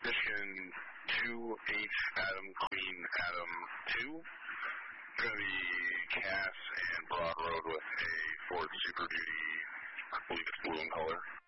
Michigan 2H Adam Queen Adam 2. Going to be Cass and Broad Road with a Ford Super Duty, I believe it's blue in color.